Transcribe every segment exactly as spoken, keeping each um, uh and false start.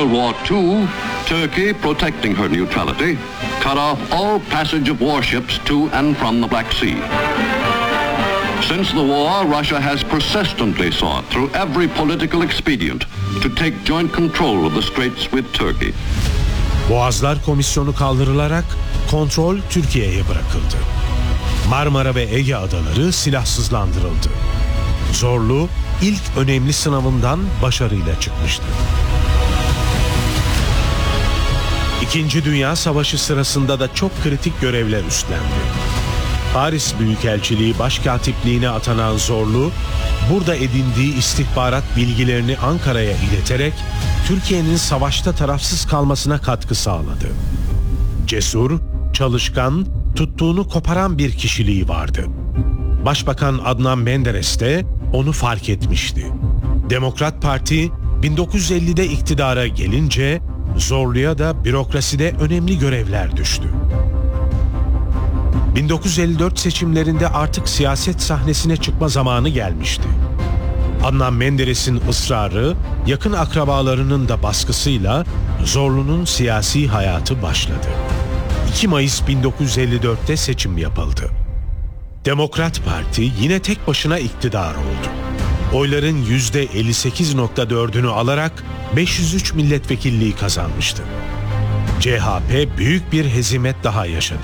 World War Two, Turkey, protecting her neutrality, cut off all passage of warships to and from the Black Sea. Since the war, Russia has persistently sought through every political expedient to take joint control of the Straits with Turkey. Boğazlar Komisyonu kaldırılarak kontrol Türkiye'ye bırakıldı. Marmara ve Ege adaları silahsızlandırıldı. Zorlu ilk önemli sınavından başarıyla çıkmıştı. İkinci Dünya Savaşı sırasında da çok kritik görevler üstlendi. Paris Büyükelçiliği Başkatipliğine atanan Zorlu, burada edindiği istihbarat bilgilerini Ankara'ya ileterek Türkiye'nin savaşta tarafsız kalmasına katkı sağladı. Cesur, çalışkan, tuttuğunu koparan bir kişiliği vardı. Başbakan Adnan Menderes de onu fark etmişti. Demokrat Parti bin dokuz yüz ellide iktidara gelince Zorlu'ya da bürokraside önemli görevler düştü. bin dokuz yüz elli dört seçimlerinde artık siyaset sahnesine çıkma zamanı gelmişti. Adnan Menderes'in ısrarı, yakın akrabalarının da baskısıyla Zorlu'nun siyasi hayatı başladı. iki Mayıs bin dokuz yüz elli dörtte seçim yapıldı. Demokrat Parti yine tek başına iktidar oldu. Oyların yüzde elli sekiz nokta dördünü alarak beş yüz üç milletvekilliği kazanmıştı. C H P büyük bir hezimet daha yaşadı.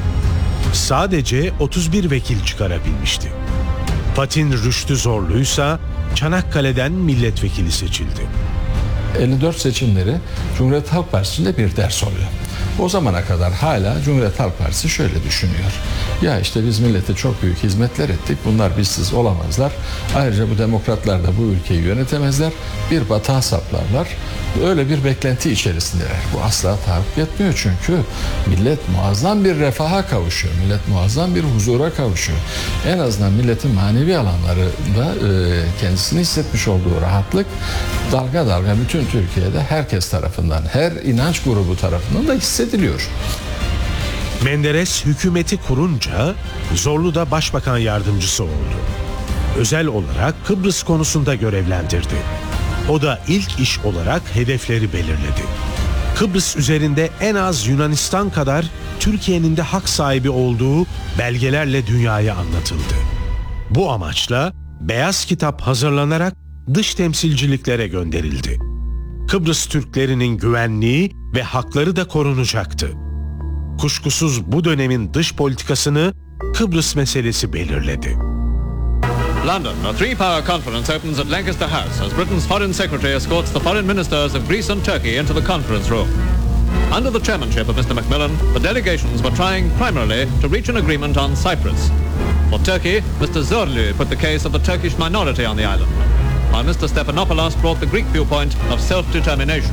Sadece otuz bir vekil çıkarabilmişti. Fatin Rüştü Zorlu'ysa Çanakkale'den milletvekili seçildi. elli dört seçimleri Cumhuriyet Halk Partisi'nde bir ders oluyor. O zamana kadar hala Cumhuriyet Halk Partisi şöyle düşünüyor. Ya işte biz millete çok büyük hizmetler ettik. Bunlar bizsiz olamazlar. Ayrıca bu demokratlar da bu ülkeyi yönetemezler. Bir batağa saplarlar. Öyle bir beklenti içerisindeler. Bu asla tahakkuk etmiyor çünkü millet muazzam bir refaha kavuşuyor. Millet muazzam bir huzura kavuşuyor. En azından milletin manevi alanlarında e, kendisini hissetmiş olduğu rahatlık dalga dalga bütün Türkiye'de herkes tarafından, her inanç grubu tarafından da hissediliyor. Menderes hükümeti kurunca Zorlu da başbakan yardımcısı oldu. Özel olarak Kıbrıs konusunda görevlendirdi. O da ilk iş olarak hedefleri belirledi. Kıbrıs üzerinde en az Yunanistan kadar Türkiye'nin de hak sahibi olduğu belgelerle dünyaya anlatıldı. Bu amaçla Beyaz Kitap hazırlanarak dış temsilciliklere gönderildi. Kıbrıs Türklerinin güvenliği ve hakları da korunacaktı. Kuşkusuz bu dönemin dış politikasını Kıbrıs meselesi belirledi. London, a three-power conference opens at Lancaster House as Britain's Foreign Secretary escorts the foreign ministers of Greece and Turkey into the conference room. Under the chairmanship of Mister Macmillan, the delegations were trying primarily to reach an agreement on Cyprus. For Turkey, Mister Zorlu put the case of the Turkish minority on the island, while Mister Stephanopoulos brought the Greek viewpoint of self-determination.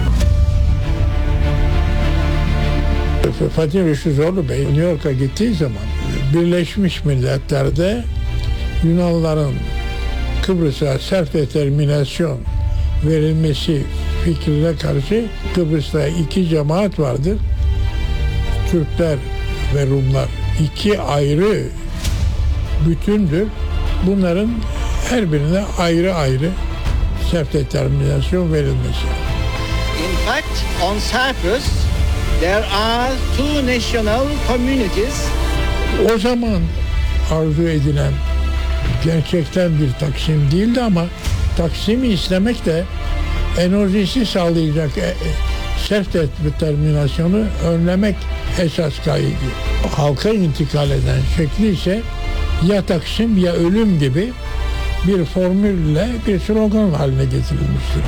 Fatih Rüştü Zorlu Bey New York'a gittiği zaman Birleşmiş Milletler'de Yunanlıların Kıbrıs'a self-determinasyon verilmesi fikrine karşı Kıbrıs'ta iki cemaat vardır. Türkler ve Rumlar iki ayrı bütündür. Bunların her birine ayrı ayrı self-determinasyon verilmesi. In fact, on Cyprus there are two national communities. O zaman arzu edilen gerçekten bir Taksim değildi ama Taksim'i istemek de enerjisi sağlayacak self-determinasyonu önlemek esas gayedir. Halka intikal eden şekli ise ya Taksim ya ölüm gibi bir formülle bir slogan haline getirilmiştir.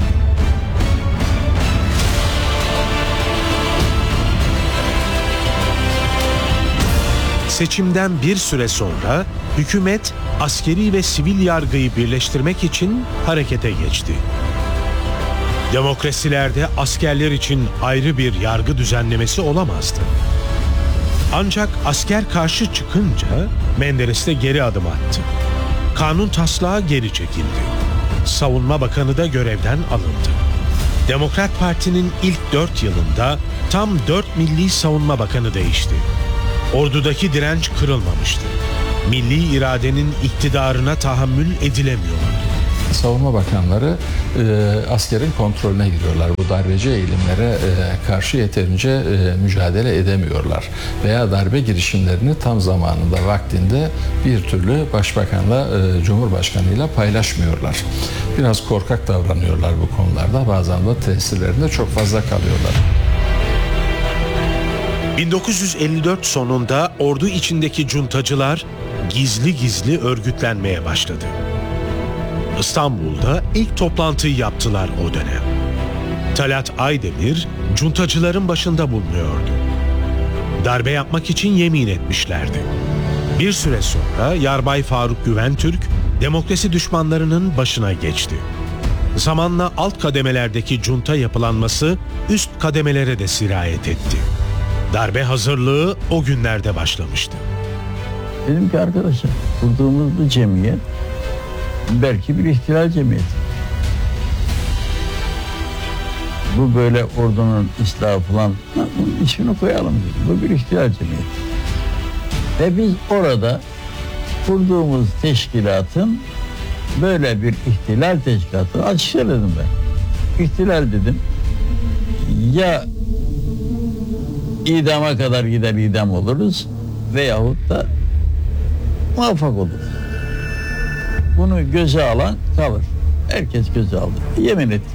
Seçimden bir süre sonra hükümet askeri ve sivil yargıyı birleştirmek için harekete geçti. Demokrasilerde askerler için ayrı bir yargı düzenlemesi olamazdı. Ancak asker karşı çıkınca Menderes de geri adım attı. Kanun taslağı geri çekildi. Savunma Bakanı da görevden alındı. Demokrat Parti'nin ilk dört yılında tam dört Milli Savunma Bakanı değişti. Ordudaki direnç kırılmamıştı. Milli iradenin iktidarına tahammül edilemiyordu. savunma bakanları e, askerin kontrolüne giriyorlar. Bu darbeci eğilimlere e, karşı yeterince e, mücadele edemiyorlar. Veya darbe girişimlerini tam zamanında, vaktinde bir türlü başbakanla, e, cumhurbaşkanıyla paylaşmıyorlar. Biraz korkak davranıyorlar bu konularda. Bazen de tesirlerinde çok fazla kalıyorlar. bin dokuz yüz elli dört sonunda ordu içindeki cuntacılar gizli gizli örgütlenmeye başladı. İstanbul'da ilk toplantıyı yaptılar o dönem. Talat Aydemir, cuntacıların başında bulunuyordu. Darbe yapmak için yemin etmişlerdi. Bir süre sonra Yarbay Faruk Güventürk, demokrasi düşmanlarının başına geçti. Zamanla alt kademelerdeki cunta yapılanması üst kademelere de sirayet etti. Darbe hazırlığı o günlerde başlamıştı. Dedim ki arkadaşlar, kurduğumuz bu cemiyet belki bir ihtilal cemiyeti. Bu böyle ordunun ıslahı falan, bunun ismini koyalım dedim. Bu bir ihtilal cemiyeti. Ve biz orada kurduğumuz teşkilatın böyle bir ihtilal teşkilatı açık söyledim ben. İhtilal dedim. Ya idama kadar gider idam oluruz veyahut da muvaffak oluruz. Bunu göze alan kalır. Herkes göze aldı. Yemin ettim.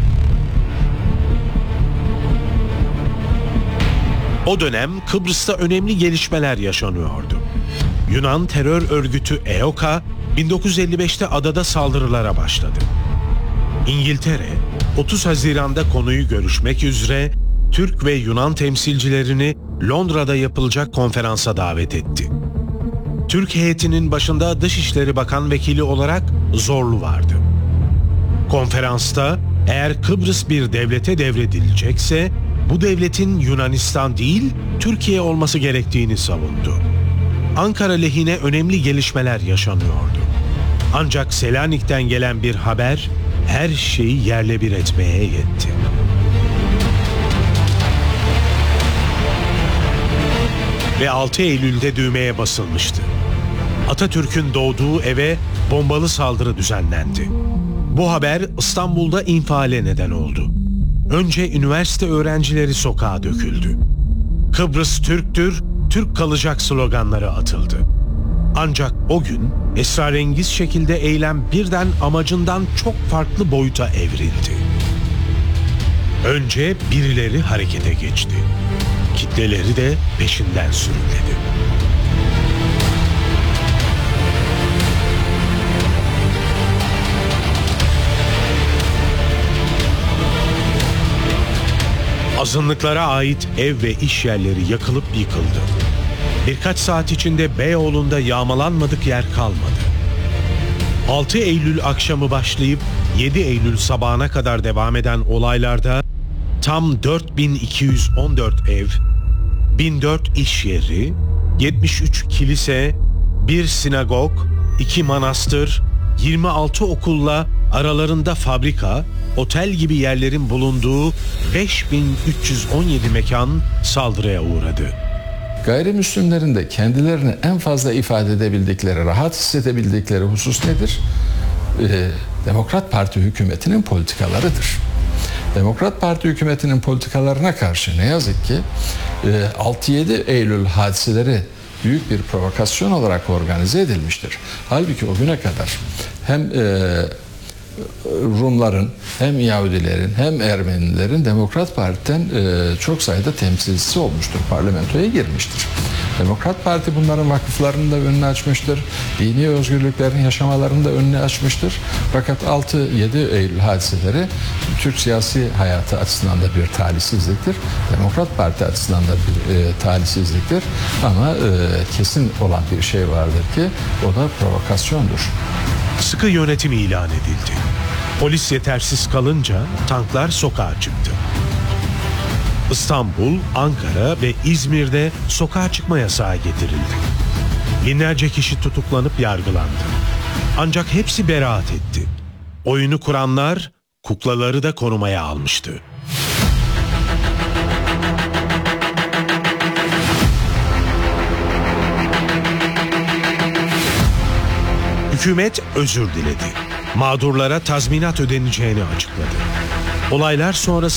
O dönem Kıbrıs'ta önemli gelişmeler yaşanıyordu. Yunan terör örgütü E O K bin dokuz yüz elli beşte adada saldırılara başladı. İngiltere otuz Haziran'da konuyu görüşmek üzere Türk ve Yunan temsilcilerini Londra'da yapılacak konferansa davet etti. Türk heyetinin başında Dışişleri Bakan Vekili olarak Zorlu vardı. Konferansta eğer Kıbrıs bir devlete devredilecekse bu devletin Yunanistan değil Türkiye olması gerektiğini savundu. Ankara lehine önemli gelişmeler yaşanıyordu. Ancak Selanik'ten gelen bir haber her şeyi yerle bir etmeye yetti. Ve altı Eylül'de düğmeye basılmıştı. Atatürk'ün doğduğu eve bombalı saldırı düzenlendi. Bu haber İstanbul'da infiale neden oldu. Önce üniversite öğrencileri sokağa döküldü. Kıbrıs Türktür, Türk kalacak sloganları atıldı. Ancak o gün esrarengiz şekilde eylem birden amacından çok farklı boyuta evrildi. Önce birileri harekete geçti. Kitleleri de peşinden sürükledi. Azınlıklara ait ev ve iş yerleri yakılıp yıkıldı. Birkaç saat içinde Beyoğlu'nda yağmalanmadık yer kalmadı. altı Eylül akşamı başlayıp yedi Eylül sabahına kadar devam eden olaylarda tam dört bin iki yüz on dört ev, bin dört iş yeri, yetmiş üç kilise, bir sinagog, iki manastır, yirmi altı okulla aralarında fabrika, otel gibi yerlerin bulunduğu beş bin üç yüz on yedi mekan saldırıya uğradı. Gayrimüslimlerin de kendilerini en fazla ifade edebildikleri, rahat hissedebildikleri husus nedir? Ee, Demokrat Parti hükümetinin politikalarıdır. Demokrat Parti hükümetinin politikalarına karşı ne yazık ki altı yedi Eylül hadiseleri büyük bir provokasyon olarak organize edilmiştir. Halbuki o güne kadar hem e, Rumların, hem Yahudilerin, hem Ermenilerin Demokrat Parti'den e, çok sayıda temsilcisi olmuştur, parlamentoya girmiştir. Demokrat Parti bunların vakıflarını da önünü açmıştır, dini özgürlüklerin yaşamalarını da önünü açmıştır. Fakat altı yedi Eylül hadiseleri Türk siyasi hayatı açısından da bir talihsizliktir. Demokrat Parti açısından da bir e, talihsizliktir. Ama e, kesin olan bir şey vardır ki o da provokasyondur. Sıkı yönetim ilan edildi. Polis yetersiz kalınca tanklar sokağa çıktı. İstanbul, Ankara ve İzmir'de sokağa çıkma yasağı getirildi. Binlerce kişi tutuklanıp yargılandı. Ancak hepsi beraat etti. Oyunu kuranlar kuklaları da korumaya almıştı. Hükümet özür diledi. mağdurlara tazminat ödeneceğini açıkladı. Olaylar sonrası